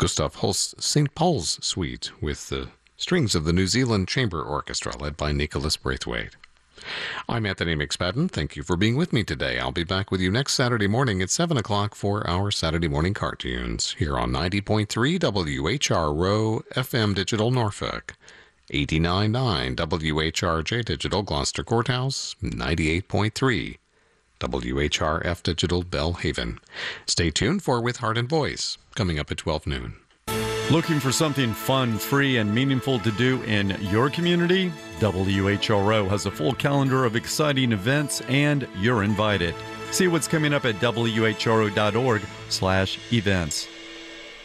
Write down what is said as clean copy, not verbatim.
Gustav Holst's St. Paul's Suite with the strings of the New Zealand Chamber Orchestra led by Nicholas Braithwaite. I'm Anthony McSpadden. Thank you for being with me today. I'll be back with you next Saturday morning at 7 o'clock for our Saturday morning cartoons here on 90.3 WHRO FM Digital Norfolk, 89.9 WHRJ Digital Gloucester Courthouse, 98.3 WHRF Digital Bellhaven. Stay tuned for With Heart and Voice, coming up at 12 noon. Looking for something fun, free, and meaningful to do in your community? WHRO has a full calendar of exciting events, and you're invited. See what's coming up at whro.org/events.